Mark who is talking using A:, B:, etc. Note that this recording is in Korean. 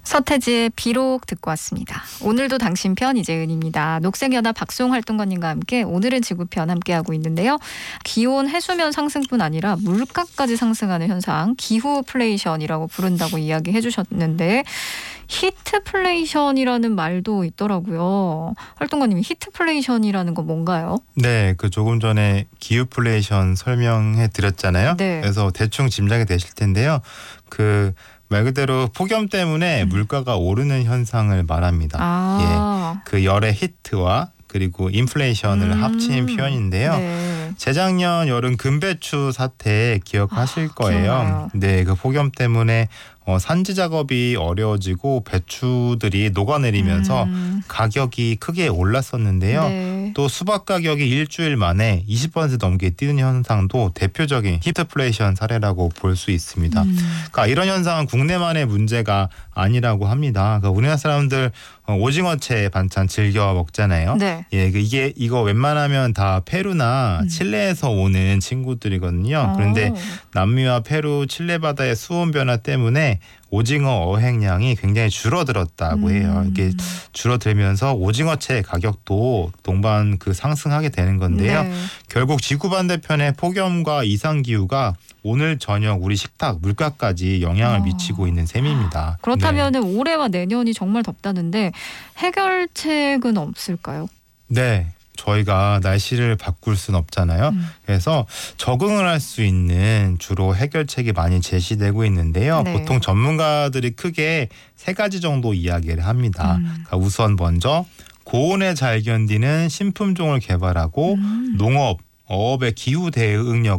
A: 서태지의 비록 듣고 왔습니다. 오늘도 당신 편 이재은입니다. 녹색연합 박수홍활동가님과 함께 오늘은 지구편 함께하고 있는데요. 기온 해수면 상승뿐 아니라 물가까지 상승하는 현상 기후플레이션이라고 부른다고 이야기해 주셨는데 히트플레이션이라는 말도 있더라고요. 활동가님이 히트플레이션이라는 건 뭔가요?
B: 네, 조금 전에 기후플레이션 설명해 드렸잖아요.
A: 네.
B: 그래서 대충 짐작이 되실 텐데요. 말 그대로 폭염 때문에 물가가 오르는 현상을 말합니다. 예, 열의 히트와 그리고 인플레이션을 합친 표현인데요.
A: 네.
B: 재작년 여름 금배추 사태 기억하실 거예요.
A: 기억나요.
B: 네, 폭염 때문에 산지 작업이 어려워지고 배추들이 녹아내리면서 가격이 크게 올랐었는데요.
A: 네.
B: 또 수박 가격이 일주일 만에 20% 넘게 뛰는 현상도 대표적인 히트플레이션 사례라고 볼 수 있습니다. 그러니까 이런 현상은 국내만의 문제가 아니라고 합니다. 그러니까 우리나라 사람들 오징어채 반찬 즐겨 먹잖아요.
A: 네.
B: 예, 이거 웬만하면 다 페루나 칠레에서 오는 친구들이거든요. 그런데 남미와 페루, 칠레 바다의 수온 변화 때문에 오징어 어획량이 굉장히 줄어들었다고 해요. 이게 줄어들면서 오징어채 가격도 동반 상승하게 되는 건데요.
A: 네.
B: 결국 지구 반대편의 폭염과 이상기후가 오늘 저녁 우리 식탁 물가까지 영향을 미치고 있는 셈입니다.
A: 그렇다면 올해와 내년이 정말 덥다는데 해결책은 없을까요?
B: 네. 저희가 날씨를 바꿀 순 없잖아요. 그래서 적응을 할 수 있는 주로 해결책이 많이 제시되고 있는데요.
A: 네.
B: 보통 전문가들이 크게 3가지 정도 이야기를 합니다. 그러니까 우선 먼저 고온에 잘 견디는 신품종을 개발하고 농업, 어업의 기후 대응력